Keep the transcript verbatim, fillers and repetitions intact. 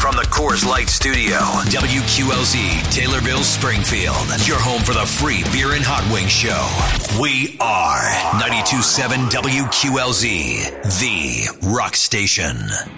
from the Coors Light Studio, W Q L Z, Taylorville, Springfield. Your home for the free beer and hot wing show. We are ninety-two point seven W Q L Z, the rock station.